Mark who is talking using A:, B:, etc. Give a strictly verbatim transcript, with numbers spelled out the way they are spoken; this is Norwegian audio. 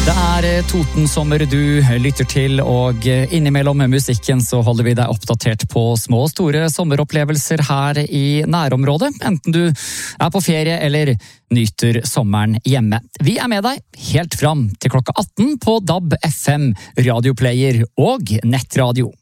A: Det er Toten-sommer du lytter til, og innimellom musikken så holder vi deg oppdatert på små og store sommeropplevelser her i nærområdet, enten du er på ferie eller nyter sommeren hjemme. Vi er med deg helt fram til klokka atten på D A B, F M, radioplayer og nettradio.